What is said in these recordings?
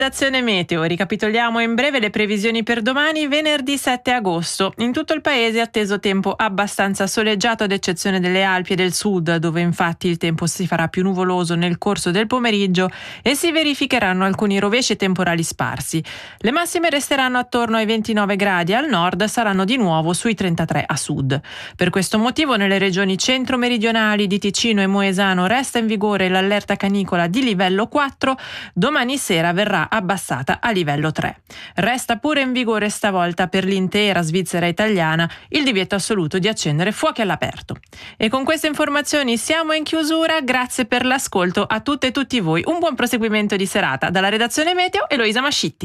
Redazione Meteo, ricapitoliamo in breve le previsioni per domani, venerdì 7 agosto. In tutto il paese è atteso tempo abbastanza soleggiato ad eccezione delle Alpi e del sud, dove infatti il tempo si farà più nuvoloso nel corso del pomeriggio e si verificheranno alcuni rovesci temporali sparsi. Le massime resteranno attorno ai 29 gradi al nord, saranno di nuovo sui 33 a sud. Per questo motivo nelle regioni centro-meridionali di Ticino e Moesano resta in vigore l'allerta canicola di livello 4, domani sera verrà abbassata a livello 3. Resta pure in vigore stavolta per l'intera Svizzera italiana il divieto assoluto di accendere fuochi all'aperto. E con queste informazioni siamo in chiusura, grazie per l'ascolto a tutte e tutti voi. Un buon proseguimento di serata dalla redazione Meteo, Eloisa Mascitti.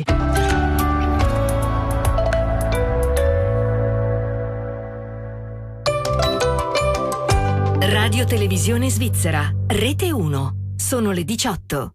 Radio Televisione Svizzera, Rete 1, sono le 18.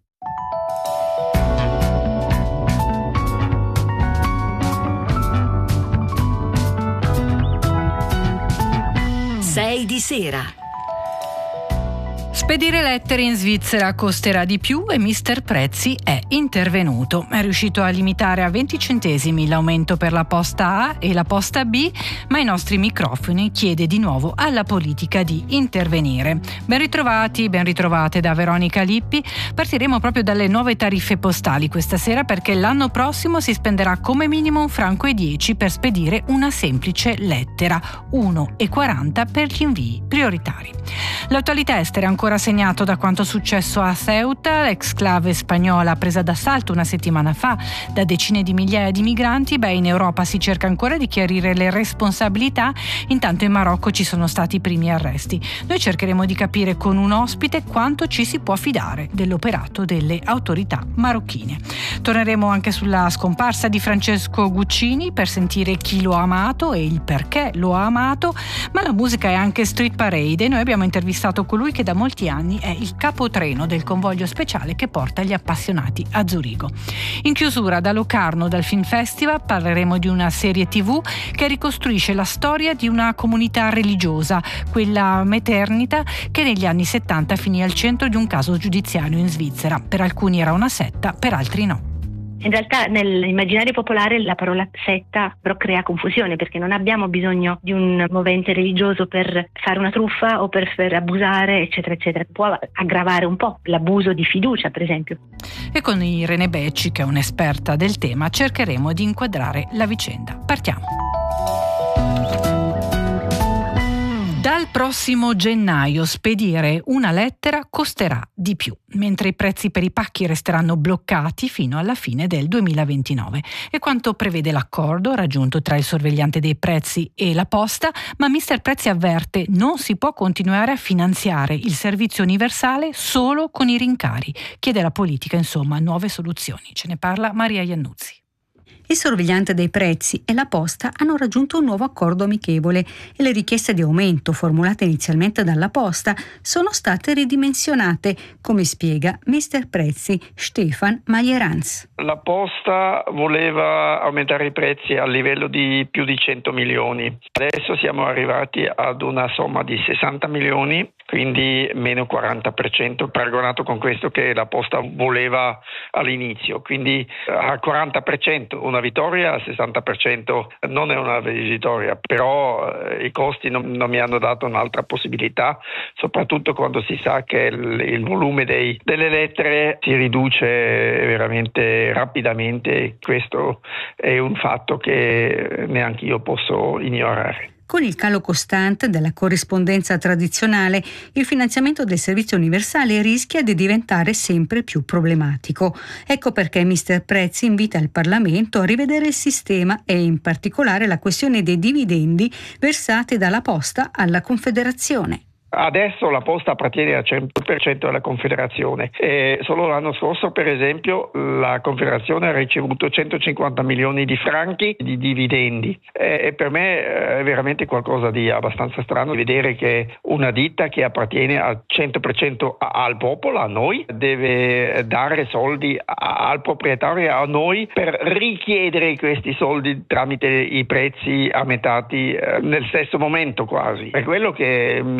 6 di sera. Spedire lettere in Svizzera costerà di più e Mister Prezzi è intervenuto. È riuscito a limitare a 20 centesimi l'aumento per la posta A e la posta B, ma ai nostri microfoni chiede di nuovo alla politica di intervenire. Ben ritrovati, ben ritrovate da Veronica Lippi. Partiremo proprio dalle nuove tariffe postali questa sera, perché l'anno prossimo si spenderà come minimo 1,10 franco per spedire una semplice lettera, 1,40 per gli invii prioritari. L'attualità estera è ancora segnato da quanto successo a Ceuta, l'exclave spagnola presa d'assalto una settimana fa da decine di migliaia di migranti. In Europa si cerca ancora di chiarire le responsabilità, intanto in Marocco ci sono stati i primi arresti. Noi cercheremo di capire con un ospite quanto ci si può fidare dell'operato delle autorità marocchine. Torneremo anche sulla scomparsa di Francesco Guccini per sentire chi lo ha amato e il perché lo ha amato, ma la musica è anche street parade e noi abbiamo intervistato colui che da molti anni è il capotreno del convoglio speciale che porta gli appassionati a Zurigo. In chiusura da Locarno, dal Film Festival, parleremo di una serie TV che ricostruisce la storia di una comunità religiosa, quella Maternita, che negli anni 70 finì al centro di un caso giudiziario in Svizzera. Per alcuni era una setta, per altri no. In realtà nell'immaginario popolare la parola setta però crea confusione, perché non abbiamo bisogno di un movente religioso per fare una truffa o per abusare, eccetera, eccetera. Può aggravare un po' l'abuso di fiducia, per esempio. E con Irene Becci, che è un'esperta del tema, cercheremo di inquadrare la vicenda. Partiamo. Dal prossimo gennaio spedire una lettera costerà di più, mentre i prezzi per i pacchi resteranno bloccati fino alla fine del 2029. È quanto prevede l'accordo raggiunto tra il sorvegliante dei prezzi e la posta, ma Mister Prezzi avverte: non si può continuare a finanziare il servizio universale solo con i rincari. Chiede alla politica, insomma, nuove soluzioni. Ce ne parla Maria Iannuzzi. Il sorvegliante dei prezzi e la posta hanno raggiunto un nuovo accordo amichevole e le richieste di aumento formulate inizialmente dalla posta sono state ridimensionate, come spiega Mister Prezzi Stefan Majeranz. La posta voleva aumentare i prezzi a livello di più di 100 milioni. Adesso siamo arrivati ad una somma di 60 milioni, quindi meno 40%, paragonato con questo che la posta voleva all'inizio. Quindi al 40% una vittoria, al 60% non è una vittoria, però i costi non mi hanno dato un'altra possibilità, soprattutto quando si sa che il volume delle lettere si riduce veramente rapidamente. Questo è un fatto che neanche io posso ignorare. Con il calo costante della corrispondenza tradizionale, il finanziamento del servizio universale rischia di diventare sempre più problematico. Ecco perché Mister Prezzi invita il Parlamento a rivedere il sistema e in particolare la questione dei dividendi versati dalla Posta alla Confederazione. Adesso la posta appartiene al 100% alla Confederazione e solo l'anno scorso, per esempio, la Confederazione ha ricevuto 150 milioni di franchi di dividendi e per me è veramente qualcosa di abbastanza strano vedere che una ditta che appartiene al 100% al popolo, a noi, deve dare soldi al proprietario, a noi, per richiedere questi soldi tramite i prezzi aumentati nel stesso momento quasi. È quello che mi sembra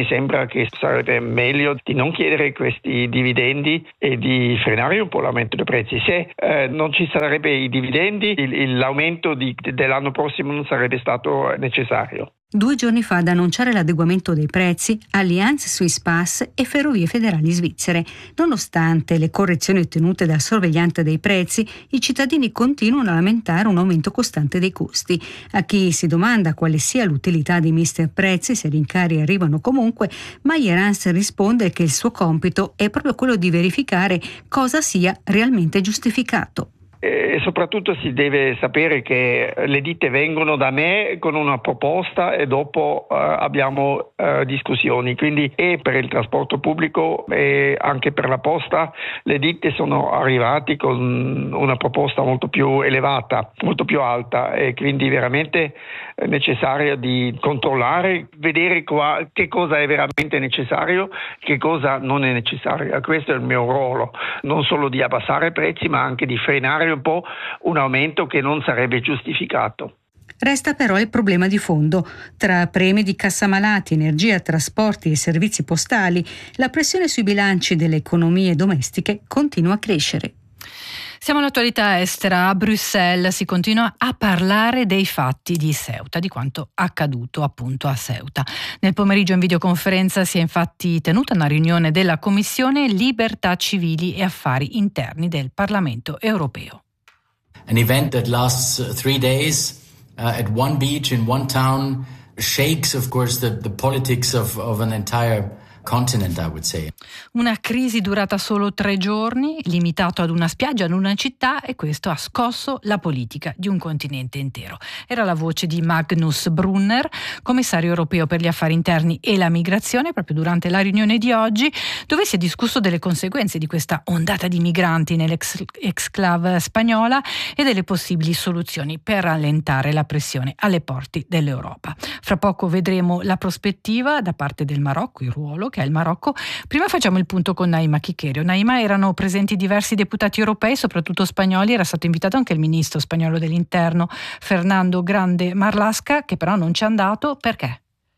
significa che sarebbe meglio di non chiedere questi dividendi e di frenare un po' l'aumento dei prezzi. Se non ci sarebbe i dividendi, l'aumento dell'anno prossimo non sarebbe stato necessario. 2 giorni fa ad annunciare l'adeguamento dei prezzi Allianz Swiss Pass e Ferrovie Federali Svizzere. Nonostante le correzioni ottenute dal sorvegliante dei prezzi, i cittadini continuano a lamentare un aumento costante dei costi. A chi si domanda quale sia l'utilità di Mister Prezzi se i rincari arrivano comunque, Mayer Hans risponde che il suo compito è proprio quello di verificare cosa sia realmente giustificato. E soprattutto si deve sapere che le ditte vengono da me con una proposta e dopo abbiamo discussioni. Quindi e per il trasporto pubblico e anche per la posta le ditte sono arrivati con una proposta molto più elevata, molto più alta, e quindi veramente è necessario di controllare, vedere che cosa è veramente necessario, che cosa non è necessario. Questo è il mio ruolo, non solo di abbassare i prezzi ma anche di frenare un po' un aumento che non sarebbe giustificato. Resta però il problema di fondo. Tra premi di cassamalati, energia, trasporti e servizi postali, la pressione sui bilanci delle economie domestiche continua a crescere. Siamo all'attualità estera. A Bruxelles si continua a parlare dei fatti di Ceuta, di quanto accaduto appunto a Ceuta. Nel pomeriggio in videoconferenza si è infatti tenuta una riunione della Commissione Libertà Civili e Affari Interni del Parlamento Europeo. An event that lasts 3 days at one beach in one town shakes, of course, the politics of an entire continent, I would say. Una crisi durata solo 3 giorni, limitato ad una spiaggia in una città, e questo ha scosso la politica di un continente intero. Era la voce di Magnus Brunner, commissario europeo per gli affari interni e la migrazione, proprio durante la riunione di oggi, dove si è discusso delle conseguenze di questa ondata di migranti nell'exclave spagnola e delle possibili soluzioni per rallentare la pressione alle porte dell'Europa. Fra poco vedremo la prospettiva da parte del Marocco, il ruolo che è il Marocco. Prima facciamo il punto con Naima Chicherio. Naima, erano presenti diversi deputati europei, soprattutto spagnoli. Era stato invitato anche il ministro spagnolo dell'interno Fernando Grande Marlaska, che però non ci è andato. Perché?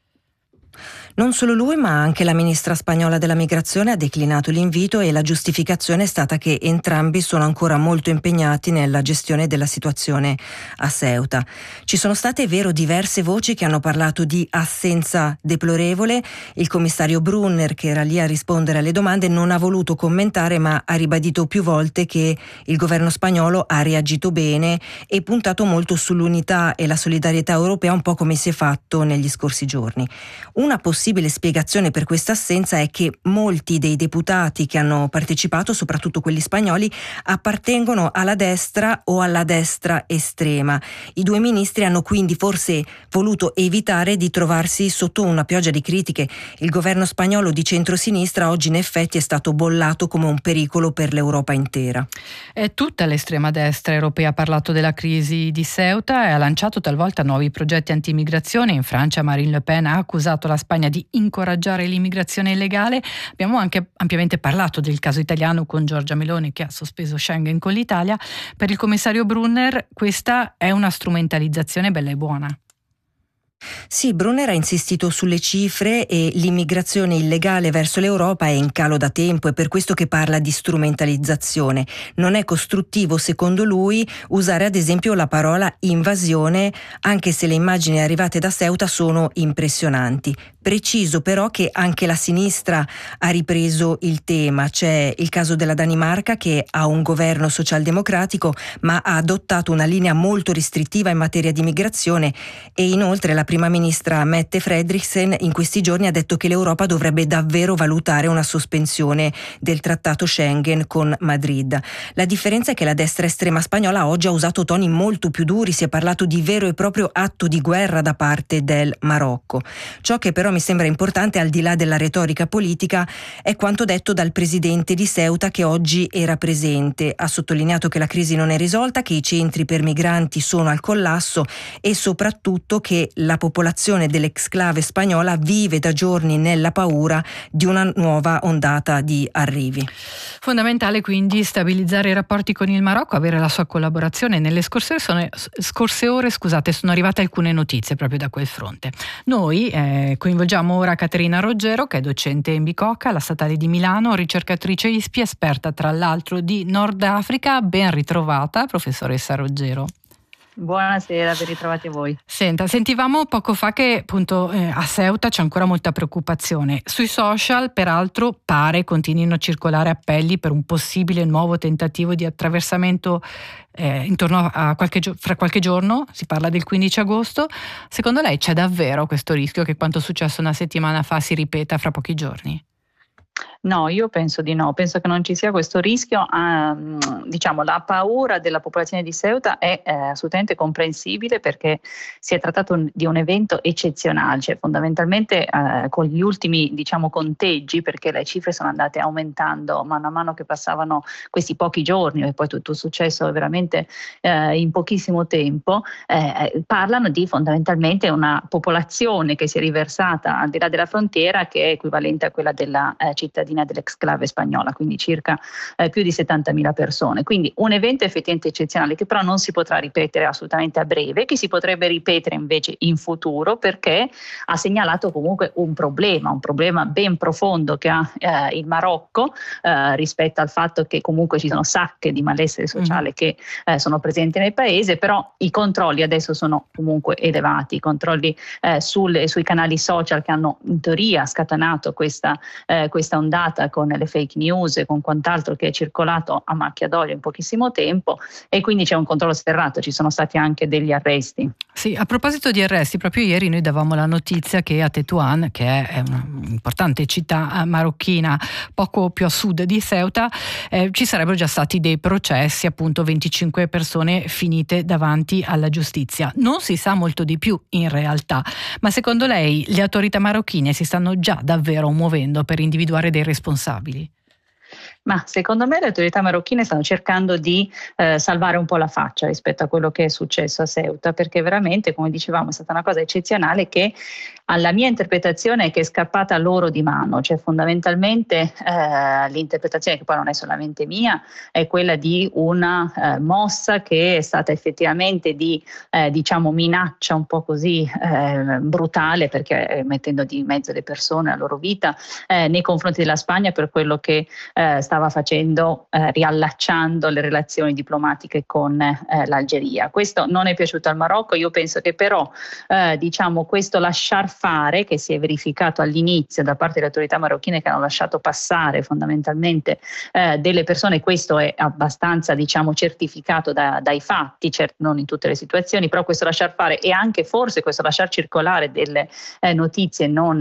Non solo lui, ma anche la ministra spagnola della migrazione ha declinato l'invito, e la giustificazione è stata che entrambi sono ancora molto impegnati nella gestione della situazione a Ceuta. Ci sono state, è vero, diverse voci che hanno parlato di assenza deplorevole. Il commissario Brunner, che era lì a rispondere alle domande, non ha voluto commentare, ma ha ribadito più volte che il governo spagnolo ha reagito bene e puntato molto sull'unità e la solidarietà europea, un po' come si è fatto negli scorsi giorni. Una possibile spiegazione per questa assenza è che molti dei deputati che hanno partecipato, soprattutto quelli spagnoli, appartengono alla destra o alla destra estrema. I 2 ministri hanno quindi forse voluto evitare di trovarsi sotto una pioggia di critiche. Il governo spagnolo di centrosinistra oggi in effetti è stato bollato come un pericolo per l'Europa intera. È tutta l'estrema destra europea ha parlato della crisi di Ceuta e ha lanciato talvolta nuovi progetti anti-immigrazione. In Francia Marine Le Pen ha accusato la Spagna di incoraggiare l'immigrazione illegale. Abbiamo anche ampiamente parlato del caso italiano con Giorgia Meloni, che ha sospeso Schengen con l'Italia. Per il commissario Brunner questa è una strumentalizzazione bella e buona. Sì, Brunner ha insistito sulle cifre e l'immigrazione illegale verso l'Europa è in calo da tempo, è per questo che parla di strumentalizzazione. Non è costruttivo, secondo lui, usare ad esempio la parola invasione, anche se le immagini arrivate da Ceuta sono impressionanti. Preciso però che anche la sinistra ha ripreso il tema. C'è il caso della Danimarca, che ha un governo socialdemocratico ma ha adottato una linea molto restrittiva in materia di migrazione, e inoltre la prima ministra Mette Frederiksen in questi giorni ha detto che l'Europa dovrebbe davvero valutare una sospensione del trattato Schengen con Madrid. La differenza è che la destra estrema spagnola oggi ha usato toni molto più duri, si è parlato di vero e proprio atto di guerra da parte del Marocco. Ciò che però mi sembra importante, al di là della retorica politica, è quanto detto dal presidente di Ceuta, che oggi era presente. Ha sottolineato che la crisi non è risolta, che i centri per migranti sono al collasso e soprattutto che la popolazione dell'exclave spagnola vive da giorni nella paura di una nuova ondata di arrivi. Fondamentale quindi stabilizzare i rapporti con il Marocco, avere la sua collaborazione. Nelle scorse ore sono arrivate alcune notizie proprio da quel fronte. Noi coinvolgiamo ora Caterina Roggero, che è docente in Bicocca, alla Statale di Milano, ricercatrice ISPI, esperta tra l'altro di Nord Africa. Ben ritrovata, professoressa Roggero. Buonasera, ben ritrovati a voi. Sentivamo poco fa che appunto a Ceuta c'è ancora molta preoccupazione. Sui social, peraltro, pare continuino a circolare appelli per un possibile nuovo tentativo di attraversamento intorno a fra qualche giorno, si parla del 15 agosto. Secondo lei c'è davvero questo rischio che quanto successo una settimana fa si ripeta fra pochi giorni? No, io penso di no, penso che non ci sia questo rischio. Diciamo, la paura della popolazione di Ceuta è assolutamente comprensibile, perché si è trattato di un evento eccezionale, cioè fondamentalmente con gli ultimi conteggi, perché le cifre sono andate aumentando mano a mano che passavano questi pochi giorni e poi tutto è successo veramente in pochissimo tempo, parlano di fondamentalmente una popolazione che si è riversata al di là della frontiera, che è equivalente a quella della cittadina dell'exclave spagnola, quindi circa più di 70.000 persone. Quindi un evento effettivamente eccezionale, che però non si potrà ripetere assolutamente a breve, che si potrebbe ripetere invece in futuro, perché ha segnalato comunque un problema ben profondo che ha il Marocco rispetto al fatto che comunque ci sono sacche di malessere sociale che sono presenti nel paese, però i controlli adesso sono comunque elevati, i controlli sui canali social che hanno in teoria scatenato questa ondata con le fake news e con quant'altro che è circolato a macchia d'olio in pochissimo tempo, e quindi c'è un controllo serrato, ci sono stati anche degli arresti. Sì, a proposito di arresti, proprio ieri noi davamo la notizia che a Tetuan, che è un'importante città marocchina poco più a sud di Ceuta, ci sarebbero già stati dei processi, appunto 25 persone finite davanti alla giustizia. Non si sa molto di più in realtà, ma secondo lei le autorità marocchine si stanno già davvero muovendo per individuare dei responsabili? Ma secondo me le autorità marocchine stanno cercando di salvare un po' la faccia rispetto a quello che è successo a Ceuta, perché veramente, come dicevamo, è stata una cosa eccezionale che alla mia interpretazione è che è scappata loro di mano, cioè fondamentalmente l'interpretazione, che poi non è solamente mia, è quella di una mossa che è stata effettivamente di minaccia un po' così brutale, perché mettendo di mezzo le persone, la loro vita, nei confronti della Spagna per quello che stava facendo, riallacciando le relazioni diplomatiche con l'Algeria. Questo non è piaciuto al Marocco. Io penso che però questo lasciar fare che si è verificato all'inizio da parte delle autorità marocchine, che hanno lasciato passare fondamentalmente delle persone, questo è abbastanza certificato dai fatti, certo non in tutte le situazioni, però questo lasciar fare e anche forse questo lasciar circolare delle notizie non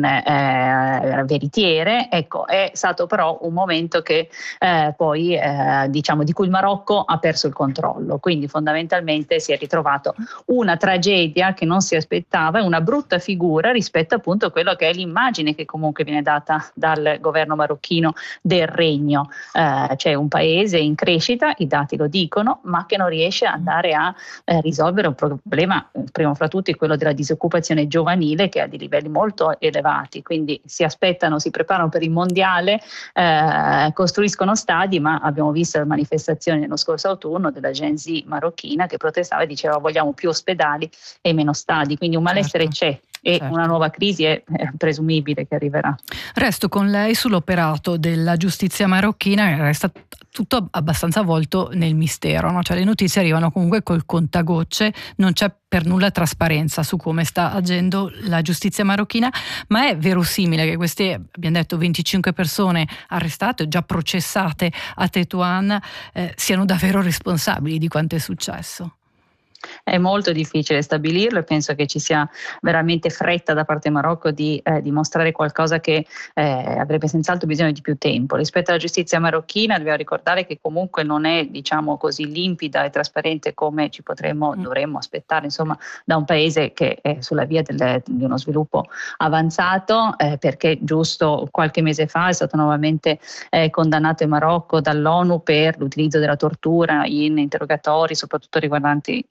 veritiere, ecco, è stato però un momento che di cui il Marocco ha perso il controllo, quindi fondamentalmente si è ritrovato una tragedia che non si aspettava e una brutta figura rispetto appunto a quello che è l'immagine che comunque viene data dal governo marocchino del regno. C'è un paese in crescita, i dati lo dicono, ma che non riesce ad andare a risolvere un problema, prima fra tutti quello della disoccupazione giovanile, che ha di livelli molto elevati, quindi si preparano per il mondiale, costruiscono stadi, ma abbiamo visto le manifestazioni nello scorso autunno della Gen Z marocchina che protestava e diceva vogliamo più ospedali e meno stadi, quindi un malessere c'è. E una nuova crisi è presumibile che arriverà. Resto con lei sull'operato della giustizia marocchina, resta tutto abbastanza avvolto nel mistero, no? Cioè le notizie arrivano comunque col contagocce, non c'è per nulla trasparenza su come sta agendo la giustizia marocchina, ma è verosimile che queste, abbiamo detto, 25 persone arrestate, già processate a Tetuan, siano davvero responsabili di quanto è successo? È molto difficile stabilirlo e penso che ci sia veramente fretta da parte del Marocco di dimostrare qualcosa che avrebbe senz'altro bisogno di più tempo. Rispetto alla giustizia marocchina dobbiamo ricordare che comunque non è così limpida e trasparente come ci dovremmo aspettare da un paese che è sulla via di uno sviluppo avanzato, perché giusto qualche mese fa è stato nuovamente condannato il Marocco dall'ONU per l'utilizzo della tortura in interrogatori, soprattutto riguardanti gli oppositori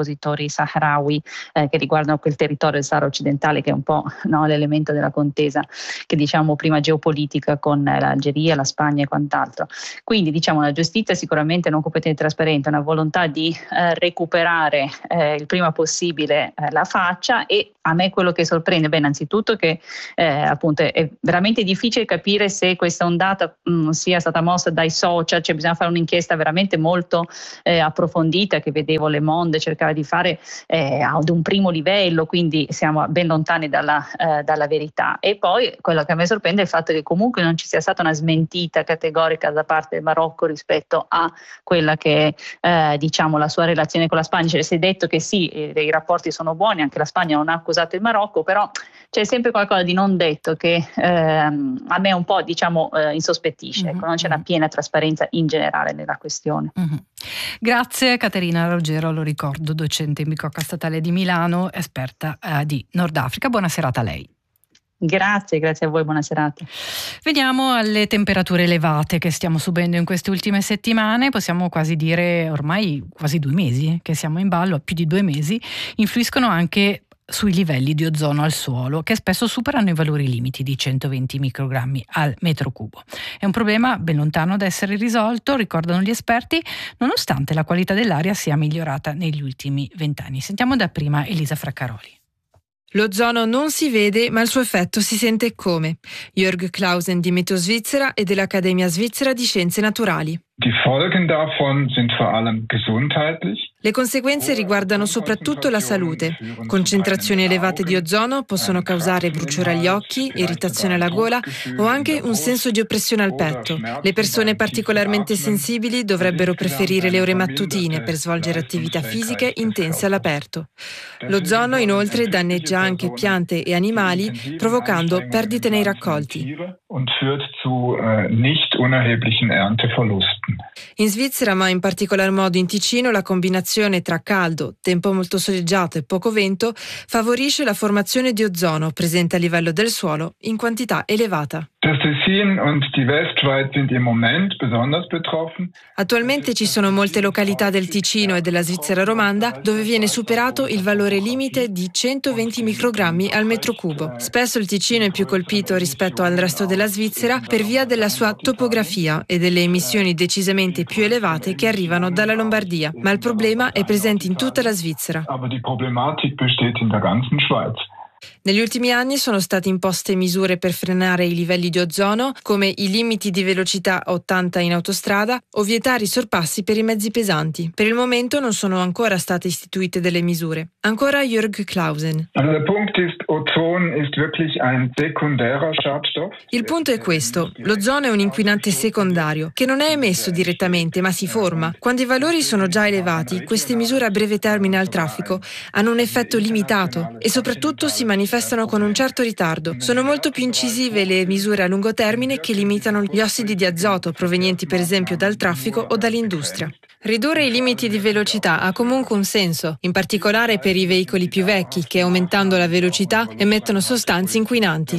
oppositori saharawi che riguardano quel territorio del Sahara occidentale, che è un po', no, l'elemento della contesa che diciamo prima geopolitica con l'Algeria, la Spagna e quant'altro. Quindi diciamo la giustizia sicuramente non competente e trasparente, una volontà di recuperare il prima possibile la faccia. E a me quello che sorprende, innanzitutto che appunto è veramente difficile capire se questa ondata sia stata mossa dai social, cioè bisogna fare un'inchiesta veramente molto approfondita, che vedevo Le Monde cercare di fare ad un primo livello, quindi siamo ben lontani dalla verità. E poi quello che a me sorprende è il fatto che comunque non ci sia stata una smentita categorica da parte del Marocco rispetto a quella che è diciamo la sua relazione con la Spagna. Cioè, si è detto che sì, i rapporti sono buoni, anche la Spagna non ha accusato il Marocco, però c'è sempre qualcosa di non detto che a me un po' diciamo insospettisce. Ecco, non c'è una piena trasparenza in generale nella questione. Grazie Caterina Ruggero, lo ricordo, docente in Bicocca Statale di Milano, esperta di Nord Africa. Buona serata a lei. Grazie a voi, buona serata. Veniamo alle temperature elevate che stiamo subendo in queste ultime settimane. Possiamo quasi dire ormai quasi 2 mesi che siamo in ballo, più di 2 mesi, influiscono anche sui livelli di ozono al suolo, che spesso superano i valori limiti di 120 microgrammi al metro cubo. È un problema ben lontano da essere risolto, ricordano gli esperti, nonostante la qualità dell'aria sia migliorata negli ultimi 20 anni. Sentiamo dapprima Elisa Fraccaroli. L'ozono non si vede, ma il suo effetto si sente come. Jörg Clausen di Meteo Svizzera e dell'Accademia Svizzera di Scienze Naturali. Die Folgen davon sind vor allem gesundheitlich. Le conseguenze riguardano soprattutto la salute. Concentrazioni elevate di ozono possono causare bruciore agli occhi, irritazione alla gola o anche un senso di oppressione al petto. Le persone particolarmente sensibili dovrebbero preferire le ore mattutine per svolgere attività fisiche intense all'aperto. L'ozono inoltre danneggia anche piante e animali, provocando perdite nei raccolti. Und führt zu nicht unerheblichen Ernteverlusten. In Svizzera, ma in particolar modo in Ticino, la combinazione tra caldo, tempo molto soleggiato e poco vento favorisce la formazione di ozono presente a livello del suolo in quantità elevata. Das Tessin und die Westschweiz sind im Moment besonders betroffen. Attualmente ci sono molte località del Ticino e della Svizzera romanda dove viene superato il valore limite di 120 microgrammi al metro cubo. Spesso il Ticino è più colpito rispetto al resto della Svizzera per via della sua topografia e delle emissioni decisamente più elevate che arrivano dalla Lombardia, ma il problema è presente in tutta la Svizzera. Aber die Problematik besteht in der ganzen Schweiz. Negli ultimi anni sono state imposte misure per frenare i livelli di ozono, come i limiti di velocità 80 in autostrada o vietare i sorpassi per i mezzi pesanti. Per il momento non sono ancora state istituite delle misure. Ancora Jörg Clausen. Der Punkt ist, Ozon ist wirklich ein sekundärer Schadstoff. Il punto è questo: l'ozono è un inquinante secondario che non è emesso direttamente ma si forma. Quando i valori sono già elevati, queste misure a breve termine al traffico hanno un effetto limitato e soprattutto si manifestano con un certo ritardo. Sono molto più incisive le misure a lungo termine che limitano gli ossidi di azoto provenienti per esempio dal traffico o dall'industria. Ridurre i limiti di velocità ha comunque un senso, in particolare per i veicoli più vecchi che aumentando la velocità emettono sostanze inquinanti.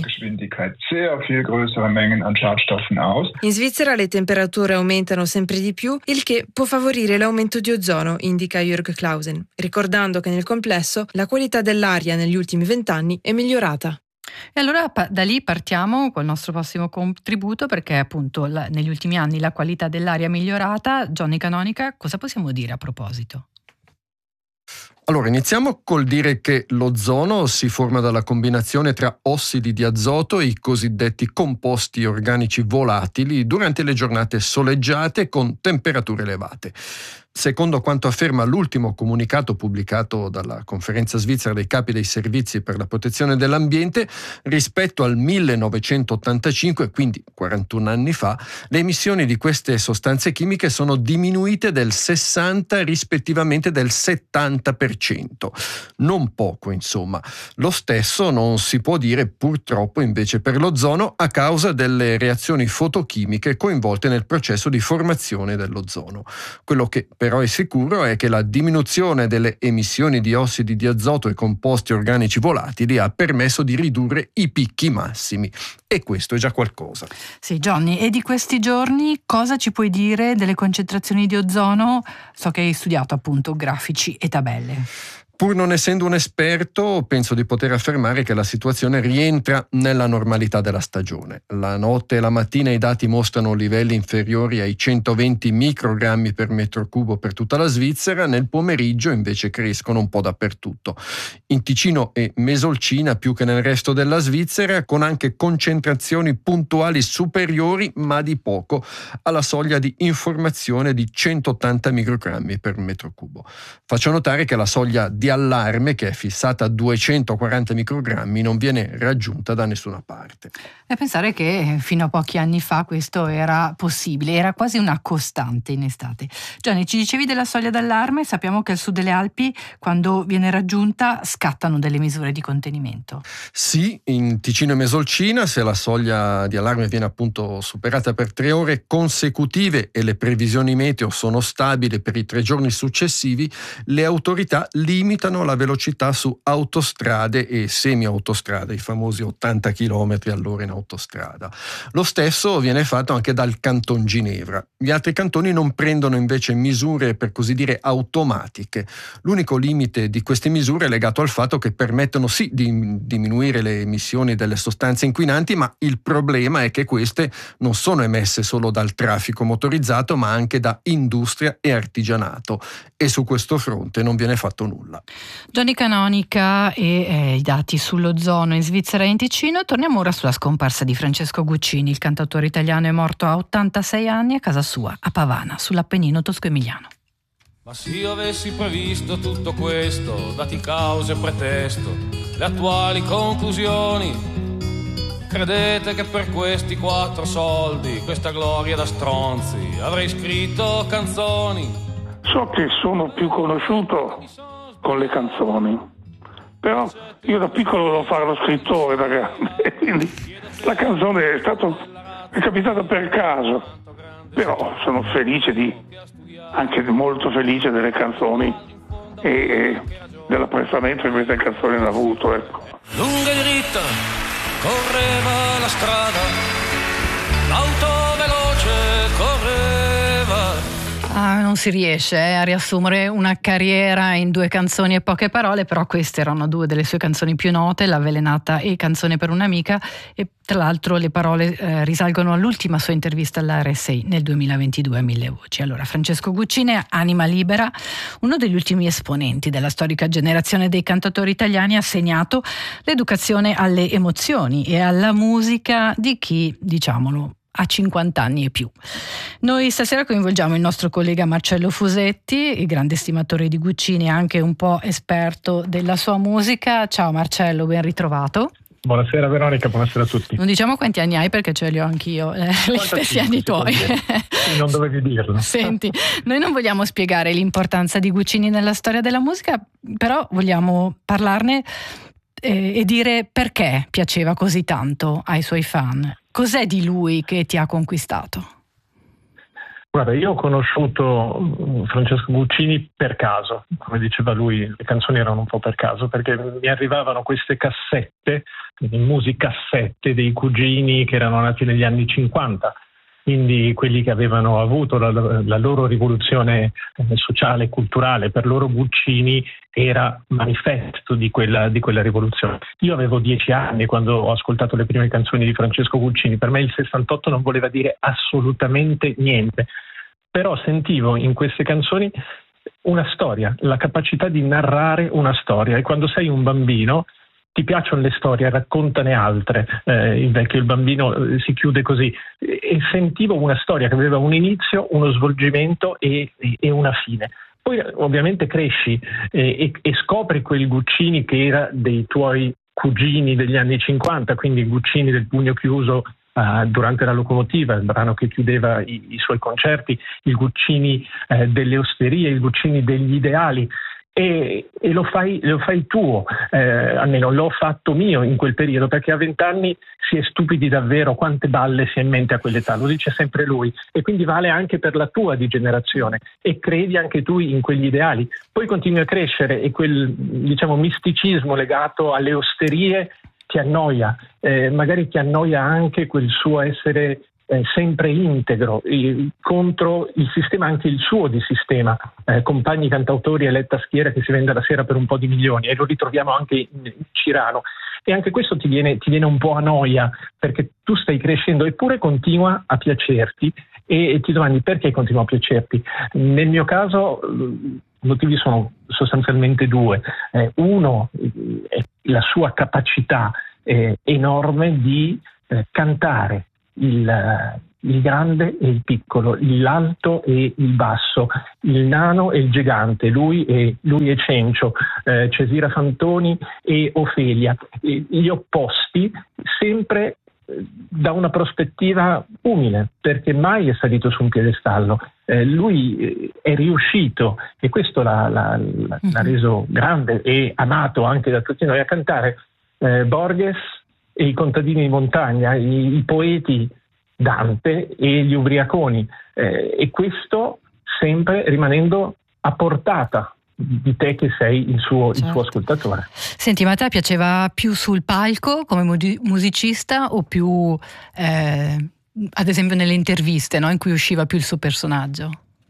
In Svizzera le temperature aumentano sempre di più, il che può favorire l'aumento di ozono, indica Jörg Clausen, ricordando che nel complesso la qualità dell'aria negli ultimi 20 anni è migliorata. E allora da lì partiamo col nostro prossimo contributo, perché appunto negli ultimi anni la qualità dell'aria è migliorata. Johnny Canonica, cosa possiamo dire a proposito? Allora, iniziamo col dire che l'ozono si forma dalla combinazione tra ossidi di azoto e i cosiddetti composti organici volatili durante le giornate soleggiate con temperature elevate. Secondo quanto afferma l'ultimo comunicato pubblicato dalla Conferenza Svizzera dei Capi dei Servizi per la Protezione dell'Ambiente, rispetto al 1985, quindi 41 anni fa, le emissioni di queste sostanze chimiche sono diminuite del 60 rispettivamente del 70%. Non poco, insomma. Lo stesso non si può dire purtroppo invece per l'ozono a causa delle reazioni fotochimiche coinvolte nel processo di formazione dell'ozono. Quello che però è sicuro è che la diminuzione delle emissioni di ossidi di azoto e composti organici volatili ha permesso di ridurre i picchi massimi, e questo è già qualcosa. Sì, Johnny, e di questi giorni cosa ci puoi dire delle concentrazioni di ozono? So che hai studiato appunto grafici e tabelle. Pur non essendo un esperto, penso di poter affermare che la situazione rientra nella normalità della stagione. La notte e la mattina i dati mostrano livelli inferiori ai 120 microgrammi per metro cubo per tutta la Svizzera, nel pomeriggio invece crescono un po' dappertutto. In Ticino e Mesolcina più che nel resto della Svizzera, con anche concentrazioni puntuali superiori, ma di poco, alla soglia di informazione di 180 microgrammi per metro cubo. Faccio notare che la soglia di allarme, che è fissata a 240 microgrammi, non viene raggiunta da nessuna parte. E pensare che fino a pochi anni fa questo era possibile, era quasi una costante in estate. Gianni, ci dicevi della soglia d'allarme, sappiamo che al sud delle Alpi, quando viene raggiunta, scattano delle misure di contenimento. Sì, in Ticino e Mesolcina, se la soglia di allarme viene appunto superata per 3 ore consecutive e le previsioni meteo sono stabili per i 3 giorni successivi, le autorità limitano la velocità su autostrade e semi-autostrade, i famosi 80 km all'ora in autostrada. Lo stesso viene fatto anche dal Canton Ginevra. Gli altri cantoni non prendono invece misure, per così dire, automatiche. L'unico limite di queste misure è legato al fatto che permettono sì di diminuire le emissioni delle sostanze inquinanti, ma il problema è che queste non sono emesse solo dal traffico motorizzato, ma anche da industria e artigianato, e su questo fronte non viene fatto nulla. Johnny Canonica e i dati sull'ozono in Svizzera e in Ticino. Torniamo ora sulla scomparsa di Francesco Guccini. Il cantautore italiano è morto a 86 anni a casa sua, a Pavana, sull'Appennino tosco-emiliano. Ma se io avessi previsto tutto questo, dati causa e pretesto, le attuali conclusioni, credete che per questi 4 soldi, questa gloria da stronzi, avrei scritto canzoni? So che sono più conosciuto con le canzoni, però io da piccolo volevo fare lo scrittore da grande, quindi la canzone è capitata per caso, però sono felice anche molto felice delle canzoni e dell'apprezzamento che queste canzoni hanno avuto, ecco. Lunga e dritta correva la strada, l'auto veloce correva. Non si riesce a riassumere una carriera in 2 canzoni e poche parole, però queste erano 2 delle sue canzoni più note, L'Avvelenata e Canzone per un'amica, e tra l'altro le parole risalgono all'ultima sua intervista alla RSI nel 2022 a 1000 voci. Allora, Francesco Guccini, anima libera, uno degli ultimi esponenti della storica generazione dei cantatori italiani, ha segnato l'educazione alle emozioni e alla musica di chi, diciamolo, a 50 anni e più. Noi stasera coinvolgiamo il nostro collega Marcello Fusetti, il grande stimatore di Guccini e anche un po' esperto della sua musica. Ciao Marcello, ben ritrovato. Buonasera Veronica, buonasera a tutti. Non diciamo quanti anni hai perché ce li ho anch'io, gli stessi anni tuoi. Non dovevi dirlo. Senti, noi non vogliamo spiegare l'importanza di Guccini nella storia della musica, però vogliamo parlarne e dire perché piaceva così tanto ai suoi fan. Cos'è di lui che ti ha conquistato? Guarda, io ho conosciuto Francesco Guccini per caso, come diceva lui, le canzoni erano un po' per caso, perché mi arrivavano queste cassette, musicassette dei cugini che erano nati negli anni 50, quindi quelli che avevano avuto la loro rivoluzione sociale e culturale. Per loro Guccini era manifesto di quella rivoluzione. Io avevo 10 anni quando ho ascoltato le prime canzoni di Francesco Guccini. Per me il 68 non voleva dire assolutamente niente, però sentivo in queste canzoni una storia, la capacità di narrare una storia, e quando sei un bambino ti piacciono le storie, raccontane altre. Il bambino si chiude così, e sentivo una storia che aveva un inizio, uno svolgimento e una fine. Poi ovviamente cresci e scopri quel Guccini che era dei tuoi cugini degli anni 50, quindi il Guccini del Pugno Chiuso durante La Locomotiva, il brano che chiudeva i suoi concerti, il Guccini delle Osterie, il Guccini degli Ideali. e lo fai tuo, almeno l'ho fatto mio in quel periodo, perché a 20 anni si è stupidi davvero quante balle si ha in mente a quell'età, lo dice sempre lui, e quindi vale anche per la tua di generazione, e credi anche tu in quegli ideali. Poi continui a crescere e quel, diciamo, misticismo legato alle osterie ti annoia, magari ti annoia anche quel suo essere sempre integro contro il sistema, anche il suo di sistema, compagni cantautori e Letta Schiera che si vende la sera per un po' di milioni, e lo ritroviamo anche in Cirano, e anche questo ti viene un po' a noia, perché tu stai crescendo eppure continua a piacerti, e ti domandi perché continua a piacerti. Nel mio caso i motivi sono sostanzialmente due. Uno è la sua capacità enorme di cantare il grande e il piccolo, l'alto e il basso, il nano e il gigante, lui e Cencio, Cesira Fantoni e Ofelia, gli opposti, sempre da una prospettiva umile, perché mai è salito su un piedestallo. Lui è riuscito, e questo l'ha reso grande e amato anche da tutti noi, a cantare Borges e i contadini di montagna, i poeti Dante e gli ubriaconi, e questo sempre rimanendo a portata di te che sei il suo ascoltatore. Senti, ma a te piaceva più sul palco come musicista o più ad esempio nelle interviste, no? In cui usciva più il suo personaggio?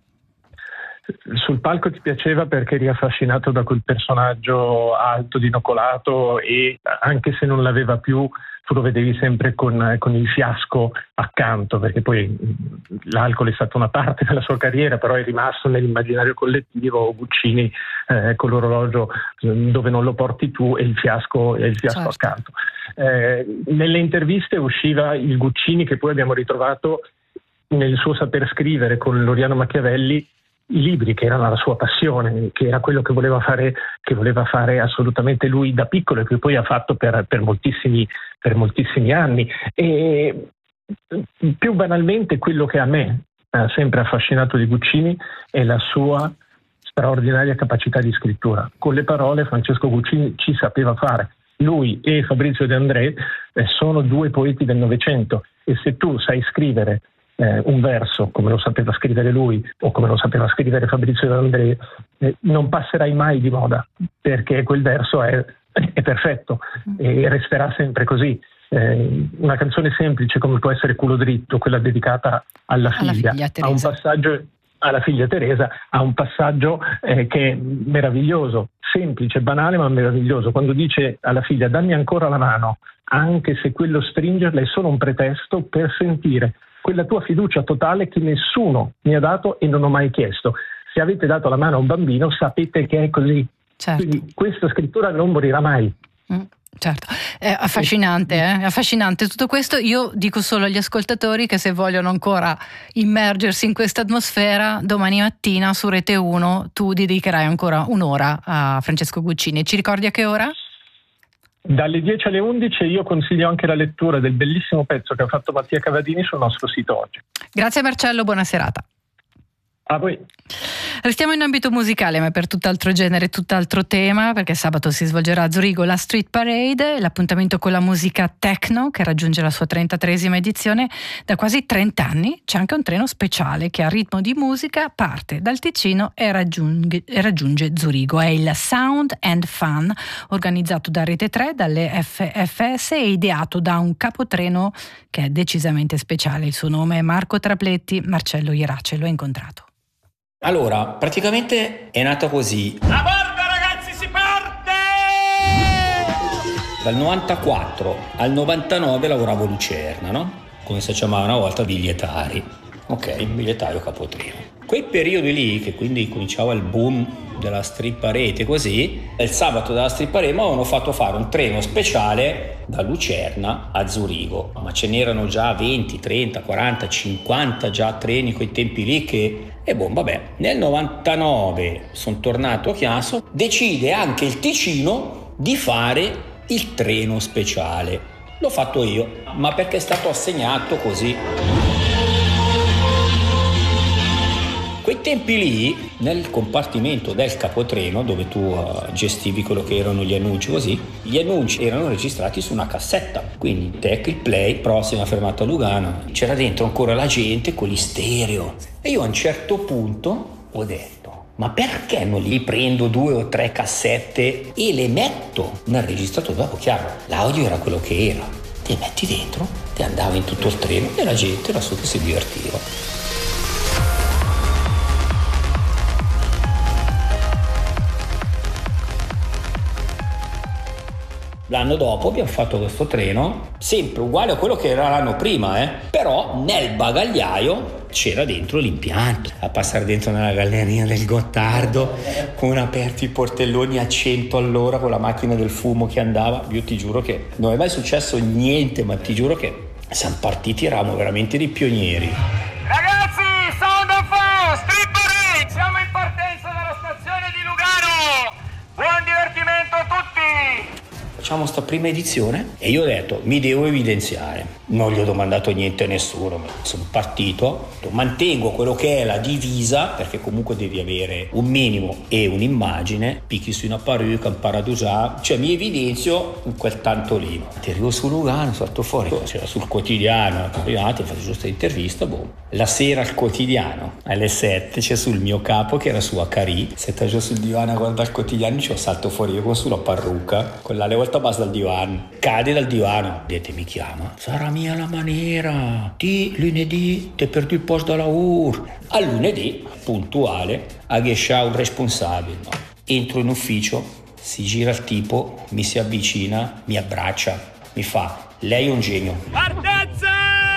Sul palco ti piaceva perché eri affascinato da quel personaggio alto, dinocolato, e anche se non l'aveva più tu lo vedevi sempre con il fiasco accanto, perché poi l'alcol è stata una parte della sua carriera, però è rimasto nell'immaginario collettivo Guccini con l'orologio dove non lo porti tu e il fiasco certo. Accanto. Nelle interviste usciva il Guccini che poi abbiamo ritrovato nel suo saper scrivere con Loriano Machiavelli i libri, che erano la sua passione, che era quello che voleva fare assolutamente lui da piccolo, e che poi ha fatto per moltissimi anni. E più banalmente quello che a me ha sempre affascinato di Guccini è la sua straordinaria capacità di scrittura. Con le parole Francesco Guccini ci sapeva fare. Lui e Fabrizio De André sono due poeti del Novecento, e se tu sai scrivere un verso come lo sapeva scrivere lui o come lo sapeva scrivere Fabrizio De André, non passerai mai di moda, perché quel verso è perfetto e resterà sempre così. Una canzone semplice come può essere Culo dritto, quella dedicata alla figlia ha un passaggio, alla figlia Teresa, ha un passaggio che è meraviglioso, semplice, banale ma meraviglioso, quando dice alla figlia: dammi ancora la mano, anche se quello stringerla è solo un pretesto per sentire quella tua fiducia totale che nessuno mi ha dato e non ho mai chiesto. Se avete dato la mano a un bambino sapete che è così. Certo. Quindi questa scrittura non morirà mai. Certo, è affascinante, è affascinante tutto questo. Io dico solo agli ascoltatori che se vogliono ancora immergersi in questa atmosfera, domani mattina su Rete 1 tu dedicherai ancora un'ora a Francesco Guccini. Ci ricordi a che ora? Dalle 10 alle 11. Io consiglio anche la lettura del bellissimo pezzo che ha fatto Mattia Cavadini sul nostro sito oggi. Grazie Marcello, buona serata. A voi. Restiamo in ambito musicale, ma per tutt'altro genere, tutt'altro tema, perché sabato si svolgerà a Zurigo la Street Parade, l'appuntamento con la musica techno che raggiunge la sua 33esima edizione. Da quasi 30 anni c'è anche un treno speciale che a ritmo di musica parte dal Ticino e raggiunge Zurigo. È il Sound and Fun, organizzato da Rete 3, dalle FFS e ideato da un capotreno che è decisamente speciale. Il suo nome è Marco Trapletti. Marcello Ierace lo ha incontrato. Allora, praticamente è nata così. A bordo ragazzi, si parte! Dal 94 al 99 lavoravo a Lucerna, no? Come si chiamava una volta, bigliettari. Ok, bigliettario capotreno. Quei periodi lì, che quindi cominciava il boom della Street Parade così, il sabato della Street Parade mi avevano fatto fare un treno speciale da Lucerna a Zurigo. Ma ce n'erano già 20, 30, 40, 50 già treni quei tempi lì che... E vabbè, nel 99 sono tornato a Chiasso, decide anche il Ticino di fare il treno speciale. L'ho fatto io, ma perché è stato assegnato così. Quei tempi lì, nel compartimento del capotreno, dove tu gestivi quello che erano gli annunci così, gli annunci erano registrati su una cassetta. Quindi te click play, prossima fermata Lugano. C'era dentro ancora la gente con gli stereo. E io a un certo punto ho detto: ma perché non li prendo 2 o 3 cassette e le metto nel registratore? Dopo, chiaro, l'audio era quello che era. Ti metti dentro, ti andava in tutto il treno e la gente era su che si divertiva. L'anno dopo abbiamo fatto questo treno, sempre uguale a quello che era l'anno prima, però nel bagagliaio c'era dentro l'impianto. A passare dentro nella galleria del Gottardo con aperti i portelloni a 100 all'ora con la macchina del fumo che andava, io ti giuro che non è mai successo niente, ma ti giuro che siamo partiti, eravamo veramente dei pionieri. Ragazzi, sound of phone, strip parade, siamo in partenza dalla stazione di Lugano. Buon divertimento a tutti! Facciamo sta prima edizione e io ho detto: mi devo evidenziare. Non gli ho domandato niente a nessuno, ma sono partito, mantengo quello che è la divisa, perché comunque devi avere un minimo e un'immagine, picchi su una parrucca, impara ad usare, cioè mi evidenzio in quel tantolino. Arrivo su Lugano, salto fuori, c'era sul quotidiano, campionato, ho fatto giusto l'intervista, boh. La sera al quotidiano, alle 7, c'è sul mio capo che era su HRI, setta giù sul divano a guardare il quotidiano, ci ho salto fuori io con sulla parrucca, con la volta basta dal divano, cade dal divano, vedete, mi chiama, sarà mia la maniera, di lunedì ti perdi il posto da lavoro. A lunedì, puntuale, a Gescià un responsabile, no? Entro in ufficio, si gira il tipo, mi si avvicina, mi abbraccia, mi fa: lei è un genio. Partenza!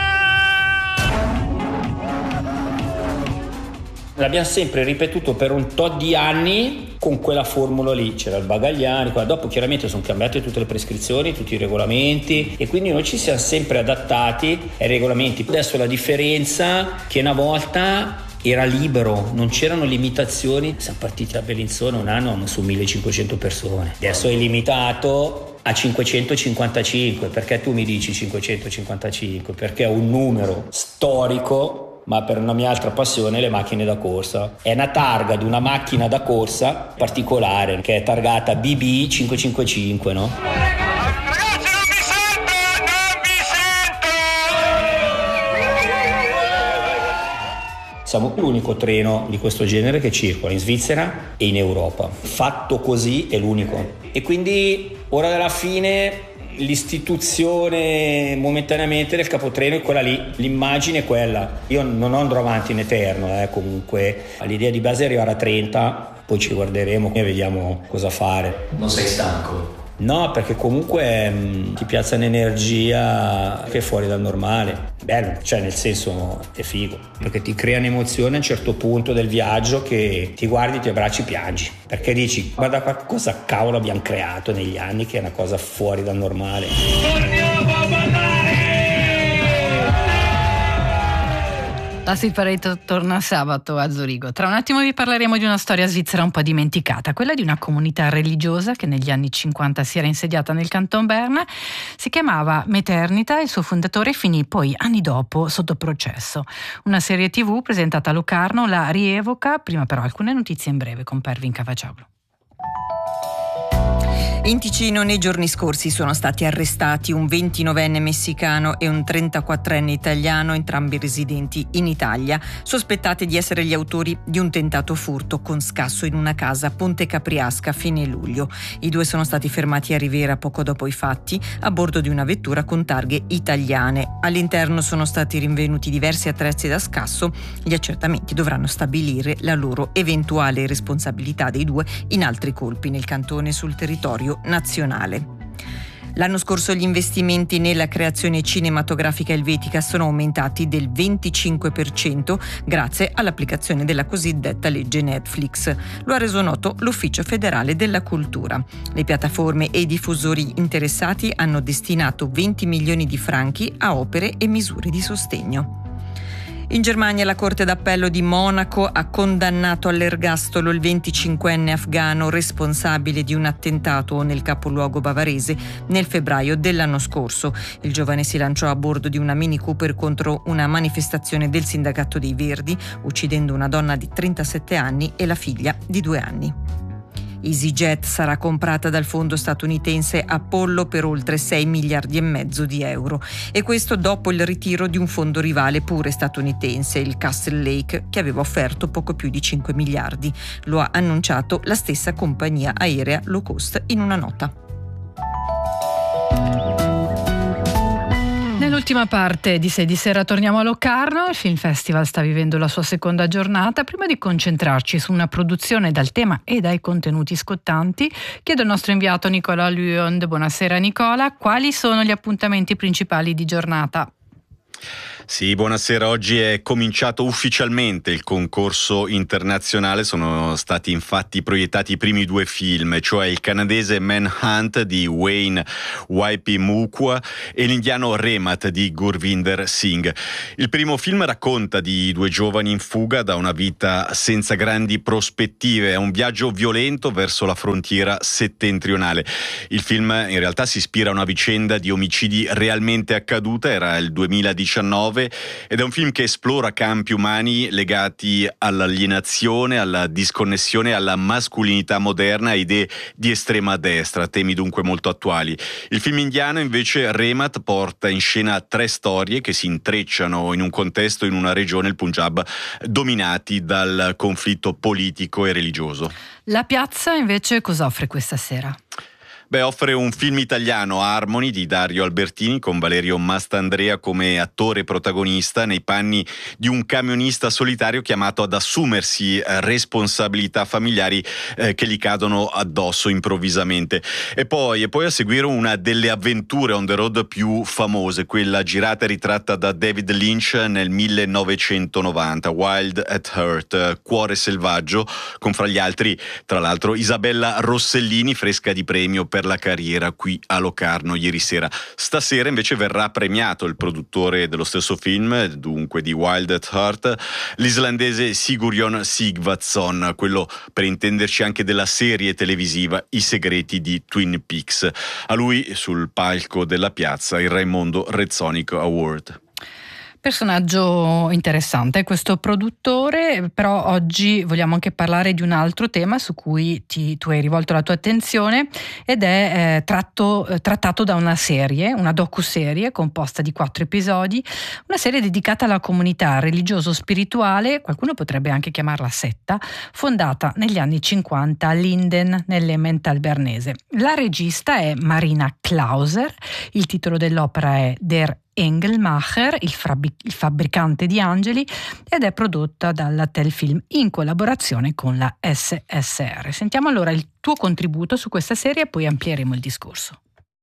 L'abbiamo sempre ripetuto per un tot di anni con quella formula lì. C'era il Bagagliani, dopo chiaramente sono cambiate tutte le prescrizioni, tutti i regolamenti, e quindi noi ci siamo sempre adattati ai regolamenti. Adesso la differenza che una volta era libero, non c'erano limitazioni. Siamo partiti a Bellinzona un anno su 1500 persone, adesso è limitato a 555. Perché tu mi dici 555? Perché è un numero storico, ma per una mia altra passione, le macchine da corsa. È una targa di una macchina da corsa particolare che è targata BB 555, no? Ragazzi, non vi sento! Siamo l'unico treno di questo genere che circola in Svizzera e in Europa. Fatto così è l'unico. E quindi, ora della fine, l'istituzione momentaneamente del capotreno è quella lì, l'immagine è quella. Io non andrò avanti in eterno, comunque l'idea di base è arrivare a 30, poi ci guarderemo e vediamo cosa fare. Non sei stanco? No, perché comunque ti piazza un'energia che è fuori dal normale. Bello, cioè nel senso è figo, perché ti crea un'emozione a un certo punto del viaggio che ti guardi, ti abbracci, piangi, perché dici: guarda cosa cavolo abbiamo creato negli anni, che è una cosa fuori dal normale. Torniamo a ballare! La Street Parade torna sabato a Zurigo. Tra un attimo vi parleremo di una storia svizzera un po' dimenticata, quella di una comunità religiosa che negli anni 50 si era insediata nel Canton Berna. Si chiamava Meternita, il suo fondatore finì poi anni dopo sotto processo. Una serie TV presentata a Locarno la rievoca, prima però alcune notizie in breve con Pervin Cavacioglu. In Ticino nei giorni scorsi sono stati arrestati un 29enne messicano e un 34enne italiano, entrambi residenti in Italia, sospettati di essere gli autori di un tentato furto con scasso in una casa a Ponte Capriasca a fine luglio. I due sono stati fermati a Rivera poco dopo i fatti a bordo di una vettura con targhe italiane. All'interno sono stati rinvenuti diversi attrezzi da scasso. Gli accertamenti dovranno stabilire la loro eventuale responsabilità dei due in altri colpi nel cantone sul territorio nazionale. L'anno scorso gli investimenti nella creazione cinematografica elvetica sono aumentati del 25% grazie all'applicazione della cosiddetta legge Netflix. Lo ha reso noto l'Ufficio federale della cultura. Le piattaforme e i diffusori interessati hanno destinato 20 milioni di franchi a opere e misure di sostegno. In Germania la Corte d'Appello di Monaco ha condannato all'ergastolo il 25enne afghano responsabile di un attentato nel capoluogo bavarese nel febbraio dell'anno scorso. Il giovane si lanciò a bordo di una Mini Cooper contro una manifestazione del sindacato dei Verdi, uccidendo una donna di 37 anni e la figlia di 2 anni. EasyJet sarà comprata dal fondo statunitense Apollo per oltre 6 miliardi e mezzo di euro, e questo dopo il ritiro di un fondo rivale pure statunitense, il Castle Lake, che aveva offerto poco più di 5 miliardi. Lo ha annunciato la stessa compagnia aerea low cost in una nota. Nell'ultima parte di 6 di sera torniamo a Locarno. Il Film Festival sta vivendo la sua seconda giornata. Prima di concentrarci su una produzione dal tema e dai contenuti scottanti, chiedo al nostro inviato Nicola Luond. Buonasera Nicola, quali sono gli appuntamenti principali di giornata? Sì, buonasera. Oggi è cominciato ufficialmente il concorso internazionale. Sono stati infatti proiettati i primi 2 film, cioè il canadese Manhunt di Wayne Waipimukwa e l'indiano Remat di Gurvinder Singh. Il primo film racconta di 2 giovani in fuga da una vita senza grandi prospettive. È un viaggio violento verso la frontiera settentrionale. Il film in realtà si ispira a una vicenda di omicidi realmente accaduta. Era il 2019 ed è un film che esplora campi umani legati all'alienazione, alla disconnessione, alla mascolinità moderna e idee di estrema destra, temi dunque molto attuali. Il film indiano invece, Remat, porta in scena 3 storie che si intrecciano in un contesto, in una regione, il Punjab, dominati dal conflitto politico e religioso. La piazza invece cosa offre questa sera? Offre un film italiano, Harmony, di Dario Albertini, con Valerio Mastandrea come attore protagonista, nei panni di un camionista solitario chiamato ad assumersi responsabilità familiari che gli cadono addosso improvvisamente. E poi a seguire una delle avventure on the road più famose, quella girata e ritratta da David Lynch nel 1990, Wild at Heart, Cuore selvaggio, con fra gli altri, tra l'altro, Isabella Rossellini, fresca di premio per la carriera qui a Locarno ieri sera. Stasera invece verrà premiato il produttore dello stesso film, dunque di Wild at Heart, l'islandese Sigurjón Sigvatsson, quello per intenderci anche della serie televisiva I segreti di Twin Peaks. A lui sul palco della piazza il Raimondo Rezzonic Award. Personaggio interessante questo produttore, però oggi vogliamo anche parlare di un altro tema su cui tu hai rivolto la tua attenzione, ed è trattato da una serie, una docuserie composta di 4 episodi, una serie dedicata alla comunità religioso-spirituale, qualcuno potrebbe anche chiamarla setta, fondata negli anni 50 a Linden, nell'Emmental bernese. La regista è Marina Klauser, il titolo dell'opera è Der Engelmacher, il fabbricante di angeli, ed è prodotta dalla Telfilm in collaborazione con la SSR. Sentiamo allora il tuo contributo su questa serie e poi amplieremo il discorso.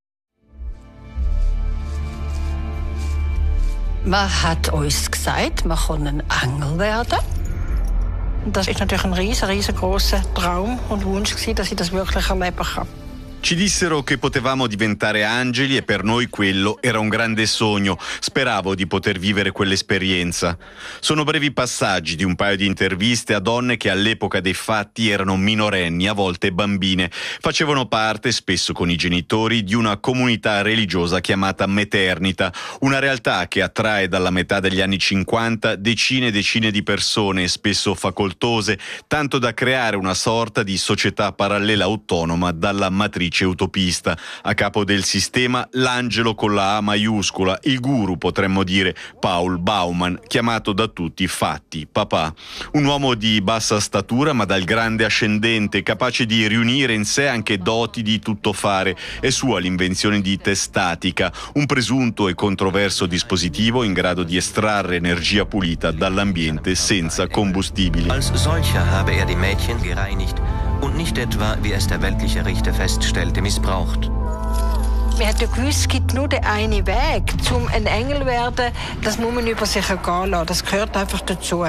Man hat uns gesagt, man kann ein Engel werden. Das ist natürlich ein riesengroßer Traum und Wunsch gewesen, dass ich das wirklich erleben kann. Ci dissero che potevamo diventare angeli e per noi quello era un grande sogno. Speravo di poter vivere quell'esperienza. Sono brevi passaggi di un paio di interviste a donne che all'epoca dei fatti erano minorenni, a volte bambine. Facevano parte, spesso con i genitori, di una comunità religiosa chiamata Meternita, una realtà che attrae dalla metà degli anni 50 decine e decine di persone, spesso facoltose, tanto da creare una sorta di società parallela autonoma dalla matrice utopista. A capo del sistema l'angelo con la A maiuscola, il guru potremmo dire, Paul Baumann, chiamato da tutti Fatti, papà. Un uomo di bassa statura ma dal grande ascendente, capace di riunire in sé anche doti di tuttofare. È sua l'invenzione di Testatica, un presunto e controverso dispositivo in grado di estrarre energia pulita dall'ambiente senza combustibili. Als solcher habe er die Mädchen gereinigt und nicht etwa, wie es der weltliche Richter feststellte, missbraucht. Wir hatten gewusst, es gibt nur den einen Weg, zum ein Engel werden, das muss man über sich ergehen lassen, das gehört einfach dazu.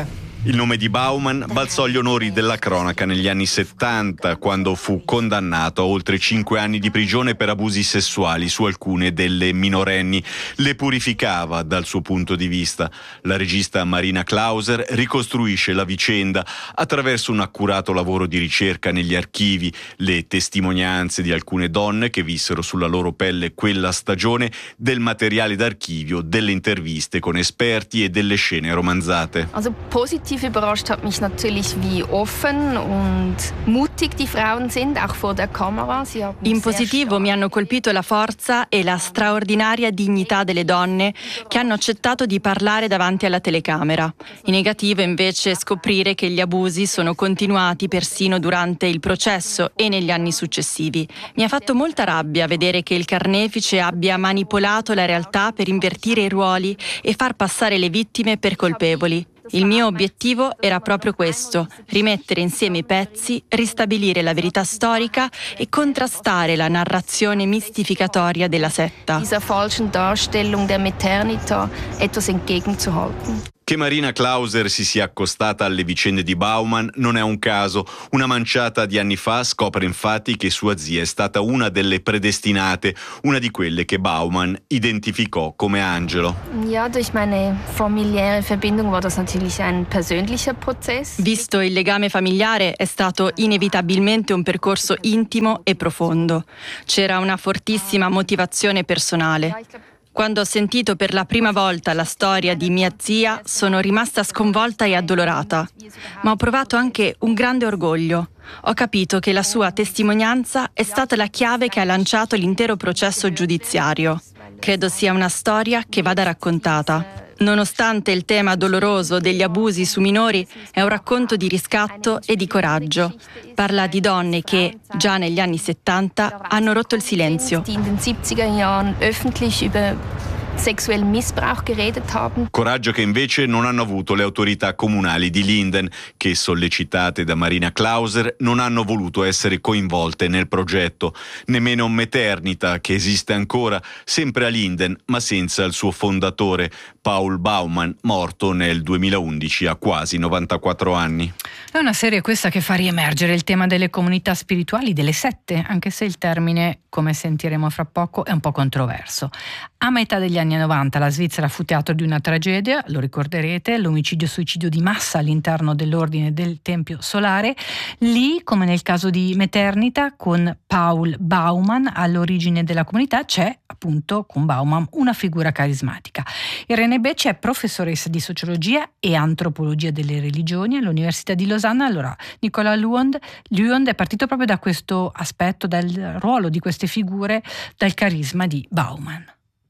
Il nome di Bauman balzò agli onori della cronaca negli anni 70, quando fu condannato a oltre 5 anni di prigione per abusi sessuali su alcune delle minorenni. Le purificava dal suo punto di vista. La regista Marina Klauser ricostruisce la vicenda attraverso un accurato lavoro di ricerca negli archivi, le testimonianze di alcune donne che vissero sulla loro pelle quella stagione, del materiale d'archivio, delle interviste con esperti e delle scene romanzate. Positiv überrascht hat mich natürlich, wie offen und mutig die Frauen sind, auch vor der Kamera. In positivo mi hanno colpito la forza e la straordinaria dignità delle donne che hanno accettato di parlare davanti alla telecamera. In negativo invece scoprire che gli abusi sono continuati persino durante il processo e negli anni successivi. Mi ha fatto molta rabbia vedere che il carnefice abbia manipolato la realtà per invertire i ruoli e far passare le vittime per colpevoli. Il mio obiettivo era proprio questo: rimettere insieme i pezzi, ristabilire la verità storica e contrastare la narrazione mistificatoria della setta. Dieser falschen Darstellung der Maternità etwas entgegenzuhalten. Che Marina Klauser si sia accostata alle vicende di Bauman non è un caso. Una manciata di anni fa scopre infatti che sua zia è stata una delle predestinate, una di quelle che Bauman identificò come angelo. Ja, durch meine familiäre Verbindung war das natürlich ein persönlicher Prozess. Visto il legame familiare, è stato inevitabilmente un percorso intimo e profondo. C'era una fortissima motivazione personale. Quando ho sentito per la prima volta la storia di mia zia, sono rimasta sconvolta e addolorata, ma ho provato anche un grande orgoglio. Ho capito che la sua testimonianza è stata la chiave che ha lanciato l'intero processo giudiziario. Credo sia una storia che vada raccontata. Nonostante il tema doloroso degli abusi su minori, è un racconto di riscatto e di coraggio. Parla di donne che, già negli anni 70, hanno rotto il silenzio. Sexuellen Missbrauch geredet haben. Coraggio che invece non hanno avuto le autorità comunali di Linden, che, sollecitate da Marina Klauser, non hanno voluto essere coinvolte nel progetto. Nemmeno Maternità, che esiste ancora, sempre a Linden, ma senza il suo fondatore, Paul Bauman, morto nel 2011 a quasi 94 anni. È una serie questa che fa riemergere il tema delle comunità spirituali, delle sette, anche se il termine, come sentiremo fra poco, è un po' controverso. A metà degli anni 90 la Svizzera fu teatro di una tragedia, lo ricorderete, l'omicidio-suicidio di massa all'interno dell'ordine del Tempio Solare. Lì, come nel caso di Maternità, con Paul Bauman all'origine della comunità, c'è appunto con Bauman una figura carismatica. Irene Becci è professoressa di sociologia e antropologia delle religioni all'Università di Losanna. Allora, Nicolas Luond è partito proprio da questo aspetto, dal ruolo di queste figure, dal carisma di Bauman.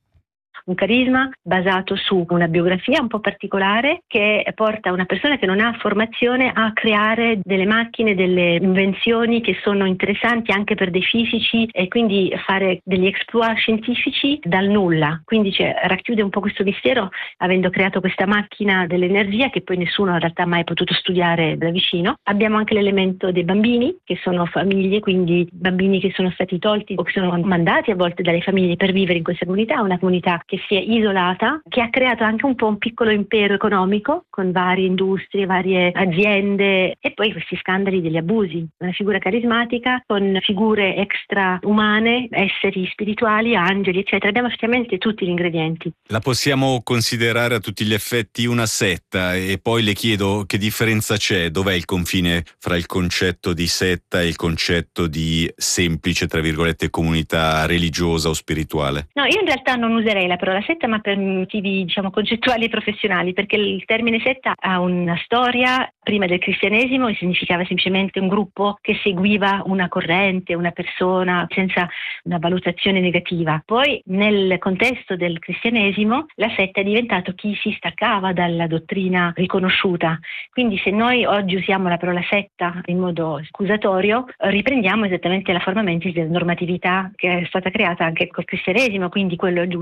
Un carisma basato su una biografia un po' particolare che porta una persona che non ha formazione a creare delle macchine, delle invenzioni che sono interessanti anche per dei fisici e quindi fare degli exploit scientifici dal nulla. Quindi racchiude un po' questo mistero avendo creato questa macchina dell'energia che poi nessuno in realtà ha mai potuto studiare da vicino. Abbiamo anche l'elemento dei bambini che sono famiglie, quindi bambini che sono stati tolti o che sono mandati a volte dalle famiglie per vivere in questa comunità, una comunità che si è isolata, che ha creato anche un po' un piccolo impero economico con varie industrie, varie aziende e poi questi scandali degli abusi. Una figura carismatica con figure extraumane, esseri spirituali, angeli, eccetera. Abbiamo effettivamente tutti gli ingredienti. La possiamo considerare a tutti gli effetti una setta e poi le chiedo che differenza c'è, dov'è il confine fra il concetto di setta e il concetto di semplice, tra virgolette, comunità religiosa o spirituale? No, io in realtà non userei la parola setta, ma per motivi concettuali e professionali, perché il termine setta ha una storia prima del cristianesimo e significava semplicemente un gruppo che seguiva una corrente, una persona, senza una valutazione negativa. Poi nel contesto del cristianesimo la setta è diventato chi si staccava dalla dottrina riconosciuta. Quindi se noi oggi usiamo la parola setta in modo scusatorio, riprendiamo esattamente la forma mentis della normatività che è stata creata anche col cristianesimo, quindi quello è giusto e quello è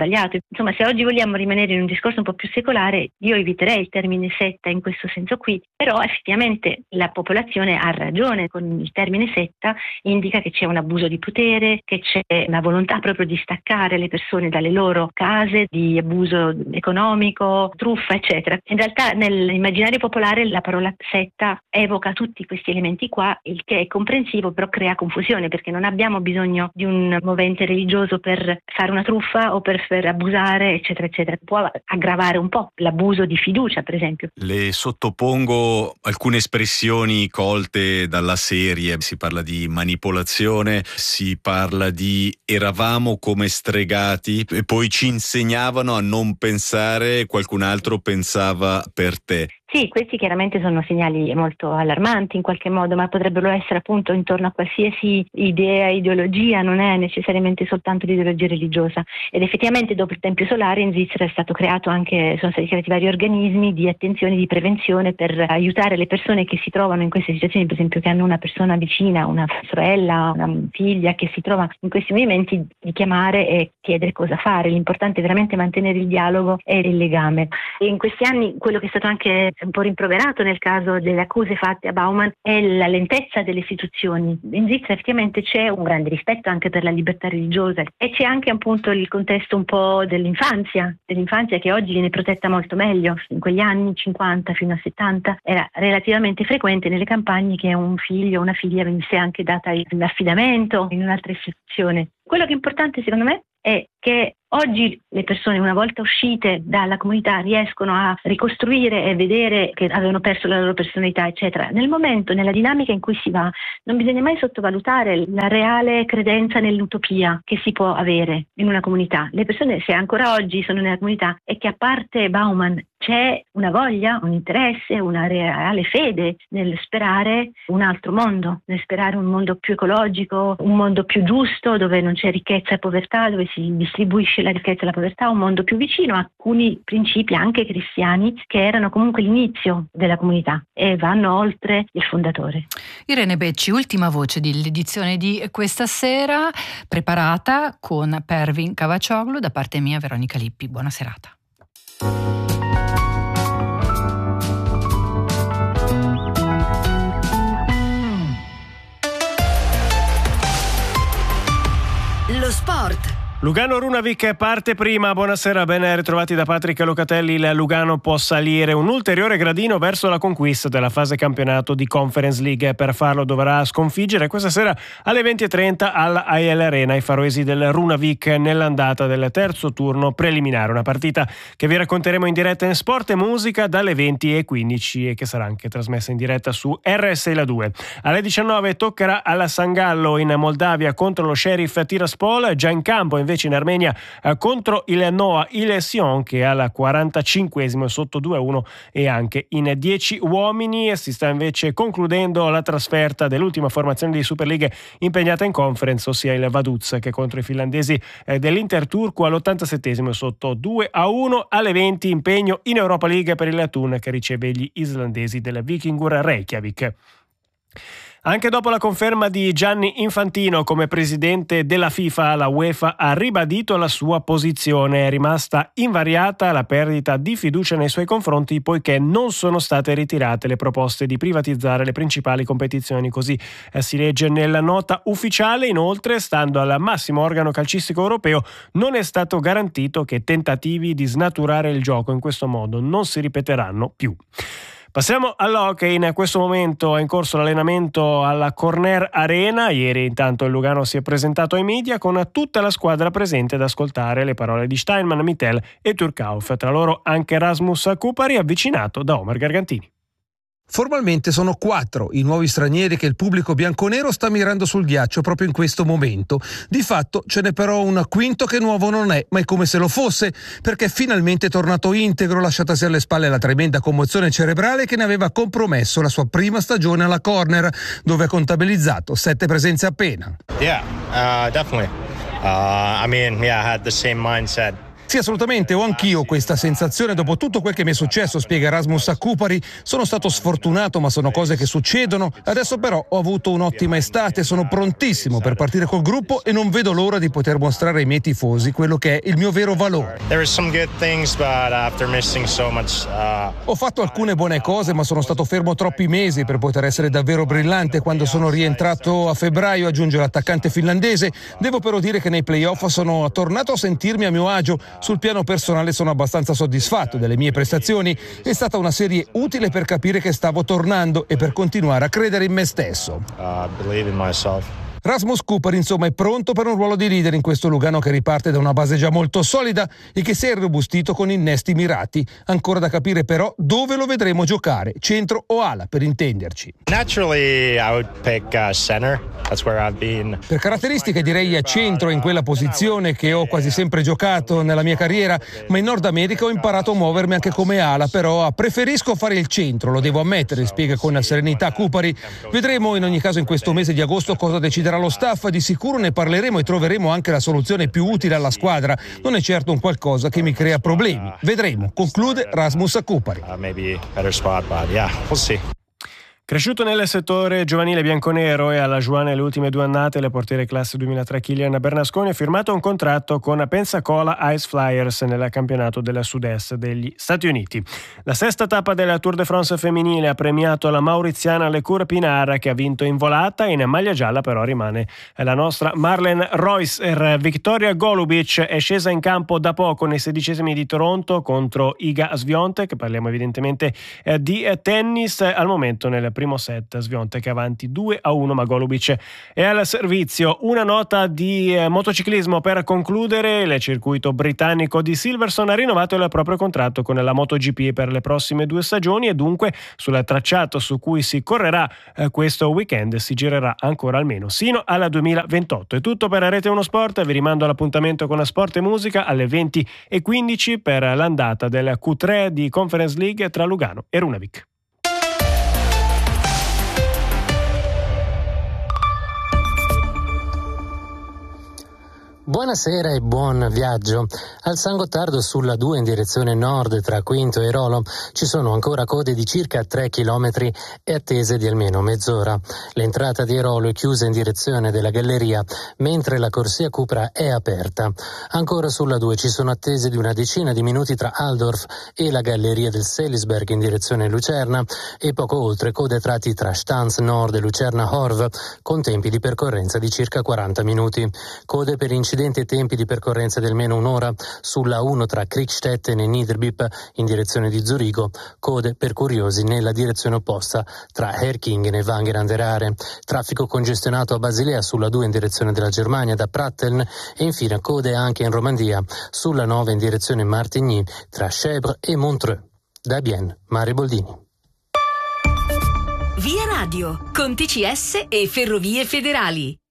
sbagliato. Insomma, se oggi vogliamo rimanere in un discorso un po' più secolare, io eviterei il termine setta in questo senso qui, però effettivamente la popolazione ha ragione con il termine setta, indica che c'è un abuso di potere, che c'è una volontà proprio di staccare le persone dalle loro case, di abuso economico, truffa, eccetera. In realtà nell'immaginario popolare la parola setta evoca tutti questi elementi qua, il che è comprensivo, però crea confusione, perché non abbiamo bisogno di un movente religioso per fare una truffa o per abusare, eccetera, eccetera. Può aggravare un po' l'abuso di fiducia, per esempio. Le sottopongo alcune espressioni colte dalla serie. Si parla di manipolazione, si parla di eravamo come stregati e poi ci insegnavano a non pensare, qualcun altro pensava per te. Sì, questi chiaramente sono segnali molto allarmanti in qualche modo, ma potrebbero essere appunto intorno a qualsiasi idea, ideologia, non è necessariamente soltanto l'ideologia religiosa. Ed effettivamente dopo il Tempio Solare in Svizzera è stato creato anche, sono stati creati vari organismi di attenzione, di prevenzione per aiutare le persone che si trovano in queste situazioni, per esempio che hanno una persona vicina, una sorella, una figlia che si trova in questi movimenti, di chiamare e chiedere cosa fare. L'importante è veramente mantenere il dialogo e il legame. E in questi anni quello che è stato anche un po' rimproverato nel caso delle accuse fatte a Baumann è la lentezza delle istituzioni. In Svizzera effettivamente c'è un grande rispetto anche per la libertà religiosa e c'è anche appunto il contesto un po' dell'infanzia che oggi viene protetta molto meglio. In quegli anni 50 fino a 70 era relativamente frequente nelle campagne che un figlio o una figlia venisse anche data in affidamento in un'altra istituzione. Quello che è importante secondo me è che oggi le persone, una volta uscite dalla comunità, riescono a ricostruire e vedere che avevano perso la loro personalità, eccetera. Nel momento, nella dinamica in cui si va, non bisogna mai sottovalutare la reale credenza nell'utopia che si può avere in una comunità. Le persone, se ancora oggi sono nella comunità, è che a parte Baumann c'è una voglia, un interesse, una reale fede nel sperare un altro mondo, nel sperare un mondo più ecologico, un mondo più giusto, dove non c'è ricchezza e povertà, dove si distribuisce la ricchezza e la povertà, un mondo più vicino a alcuni principi anche cristiani che erano comunque l'inizio della comunità e vanno oltre il fondatore. Irene Becci, ultima voce dell'edizione di questa sera, preparata con Pervin Cavaccioglu, da parte mia Veronica Lippi. Buona serata. Lo sport. Lugano-Runavik parte prima, buonasera, ben ritrovati da Patrick Locatelli. Il Lugano può salire un ulteriore gradino verso la conquista della fase campionato di Conference League. Per farlo dovrà sconfiggere questa sera alle 20:30 alla AEL Arena i faroesi del Runavik nell'andata del terzo turno preliminare. Una partita che vi racconteremo in diretta in Sport e Musica dalle 20:15 e che sarà anche trasmessa in diretta su RSI La 2. Alle 19 toccherà alla San Gallo in Moldavia contro lo Sheriff Tiraspol, già in campo invece in Armenia contro il Noa Ilesión, che al 45esimo è sotto 2-1 e anche in 10 uomini. E si sta invece concludendo la trasferta dell'ultima formazione di Super League impegnata in Conference, ossia il Vaduz, che contro i finlandesi dell'Inter turco all'87esimo è sotto 2-1. Alle 20 impegno in Europa League per il Thun, che riceve gli islandesi del Vikingur Reykjavik. Anche dopo la conferma di Gianni Infantino come presidente della FIFA, la UEFA ha ribadito la sua posizione. È rimasta invariata la perdita di fiducia nei suoi confronti, poiché non sono state ritirate le proposte di privatizzare le principali competizioni. Così si legge nella nota ufficiale. Inoltre, stando al massimo organo calcistico europeo, non è stato garantito che tentativi di snaturare il gioco in questo modo non si ripeteranno più. Passiamo all'hockey. In questo momento è in corso l'allenamento alla Corner Arena. Ieri intanto il Lugano si è presentato ai media con tutta la squadra presente ad ascoltare le parole di Steinman, Mittel e Turkauf. Tra loro anche Rasmus Kupari, avvicinato da Omar Gargantini. Formalmente sono 4 i nuovi stranieri che il pubblico bianconero sta mirando sul ghiaccio proprio in questo momento. Di fatto ce n'è però un quinto che nuovo non è, ma è come se lo fosse, perché è finalmente tornato integro, lasciatasi alle spalle la tremenda commozione cerebrale che ne aveva compromesso la sua prima stagione alla Corner, dove ha contabilizzato 7 presenze appena. Yeah, definitely. I had the same mindset. Sì, assolutamente, ho anch'io questa sensazione dopo tutto quel che mi è successo, spiega Rasmus Akupari. Sono stato sfortunato, ma sono cose che succedono. Adesso però ho avuto un'ottima estate, sono prontissimo per partire col gruppo e non vedo l'ora di poter mostrare ai miei tifosi quello che è il mio vero valore. Ho fatto alcune buone cose, ma sono stato fermo troppi mesi per poter essere davvero brillante. Quando sono rientrato a febbraio, aggiunge l'attaccante finlandese, devo però dire che nei playoff sono tornato a sentirmi a mio agio. Sul piano personale sono abbastanza soddisfatto delle mie prestazioni. È stata una serie utile per capire che stavo tornando e per continuare a credere in me stesso. Rasmus Cooper insomma è pronto per un ruolo di leader in questo Lugano che riparte da una base già molto solida e che si è irrobustito con innesti mirati. Ancora da capire però dove lo vedremo giocare, centro o ala per intenderci. Naturally I would pick center. That's where I've been. Per caratteristiche direi a centro, in quella posizione che ho quasi sempre giocato nella mia carriera, ma in Nord America ho imparato a muovermi anche come ala, però preferisco fare il centro, lo devo ammettere, spiega con serenità Cupari. Vedremo in ogni caso in questo mese di agosto cosa deciderà lo staff, di sicuro ne parleremo e troveremo anche la soluzione più utile alla squadra. Non è certo un qualcosa che mi crea problemi. Vedremo, conclude Rasmus Akupari. Maybe better spot, but yeah, we'll see. Cresciuto nel settore giovanile bianconero e alla Juana nelle ultime 2 annate, il portiere classe 2003 Kylian Bernasconi ha firmato un contratto con Pensacola Ice Flyers nel campionato del sud-est degli Stati Uniti. La 6ª tappa della Tour de France femminile ha premiato la mauriziana Lecure Pinard, che ha vinto in volata. In maglia gialla però rimane la nostra Marlen Reusser. Victoria Golubic è scesa in campo da poco nei 16esimi di Toronto contro Iga Swiatek. Parliamo evidentemente di tennis. Al momento nel primo set Swiatek avanti 2-1, ma Golubic è al servizio. Una nota di motociclismo per concludere: il circuito britannico di Silverstone ha rinnovato il proprio contratto con la MotoGP per le prossime 2 stagioni e dunque sul tracciato su cui si correrà questo weekend si girerà ancora almeno sino al 2028. È tutto per Rete 1 Sport, vi rimando all'appuntamento con Sport e Musica alle 20:15 per l'andata del Q3 di Conference League tra Lugano e Runavík. Buonasera e buon viaggio. Al San Gottardo sulla 2 in direzione nord tra Quinto e Rolo ci sono ancora code di circa 3 chilometri e attese di almeno mezz'ora. L'entrata di Rolo è chiusa in direzione della galleria, mentre la corsia Cupra è aperta. Ancora sulla 2 ci sono attese di una decina di minuti tra Aldorf e la galleria del Selisberg in direzione Lucerna e poco oltre code tratti tra Stanz Nord e Lucerna Horv con tempi di percorrenza di circa 40 minuti. Code per incidenti e tempi di percorrenza del meno un'ora sulla 1 tra Kriegstetten e Niederbipp in direzione di Zurigo, code per curiosi nella direzione opposta tra Herkingen e Wangen an der Aare, traffico congestionato a Basilea sulla 2 in direzione della Germania da Pratteln e infine code anche in Romandia sulla 9 in direzione Martigny tra Chèvre e Montreux. Da Bienne, Mari Boldini. Via Radio, con TCS e Ferrovie Federali.